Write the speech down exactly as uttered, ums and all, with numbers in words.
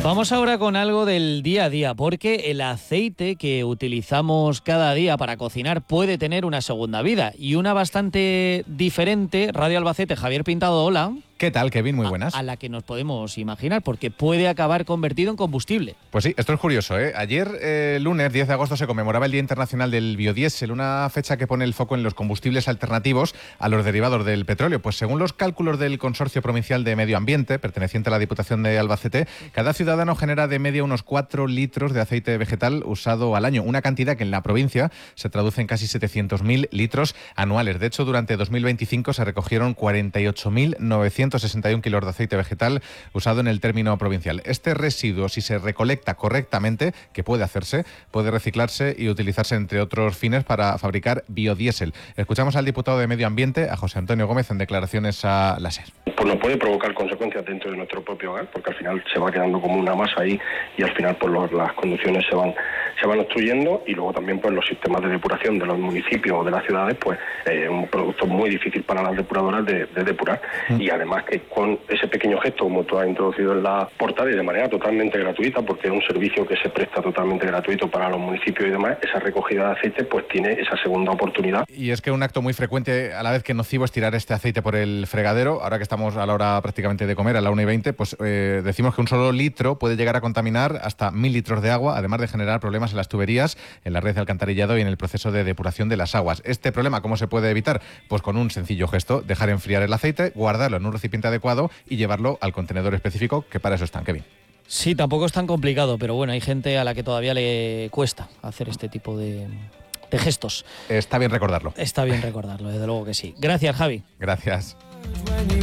Vamos ahora con algo del día a día, porque el aceite que utilizamos cada día para cocinar puede tener una segunda vida, y una bastante diferente. Radio Albacete, Javier Pintado, hola. ¿Qué tal, Kevin? Muy buenas. A, a la que nos podemos imaginar, porque puede acabar convertido en combustible. Pues sí, esto es curioso, ¿eh? Ayer, eh, lunes diez de agosto, se conmemoraba el Día Internacional del Biodiesel, una fecha que pone el foco en los combustibles alternativos a los derivados del petróleo. Pues según los cálculos del Consorcio Provincial de Medio Ambiente, perteneciente a la Diputación de Albacete, cada ciudadano genera de media unos cuatro litros de aceite vegetal usado al año, una cantidad que en la provincia se traduce en casi setecientos mil litros anuales. De hecho, durante dos mil veinticinco se recogieron cuarenta y ocho mil novecientos sesenta y un kilos de aceite vegetal usado en el término provincial. Este residuo, si se recolecta correctamente, que puede hacerse, puede reciclarse y utilizarse entre otros fines para fabricar biodiesel. Escuchamos al diputado de Medio Ambiente, a José Antonio Gómez, en declaraciones a la SER. Pues nos puede provocar consecuencias dentro de nuestro propio hogar, porque al final se va quedando como una masa ahí y al final pues los, las conducciones se van se van obstruyendo, y luego también pues los sistemas de depuración de los municipios o de las ciudades, pues eh, un producto muy difícil para las depuradoras de, de depurar. Mm. Y además que con ese pequeño gesto, como tú has introducido en la portada, y de manera totalmente gratuita, porque es un servicio que se presta totalmente gratuito para los municipios y demás, esa recogida de aceite pues tiene esa segunda oportunidad. Y es que un acto muy frecuente, a la vez que nocivo, es tirar este aceite por el fregadero. Ahora que estamos a la hora prácticamente de comer, a la una y veinte, pues eh, decimos que un solo litro puede llegar a contaminar hasta mil litros de agua, además de generar problemas en las tuberías, en la red de alcantarillado y en el proceso de depuración de las aguas. Este problema, ¿cómo se puede evitar? Pues con un sencillo gesto: dejar enfriar el aceite, guardarlo en un recipiente adecuado y llevarlo al contenedor específico, que para eso están, Kevin. Sí, tampoco es tan complicado, pero bueno, hay gente a la que todavía le cuesta hacer este tipo de, de gestos. Está bien recordarlo. Está bien recordarlo, desde luego que sí. Gracias, Javi. Gracias.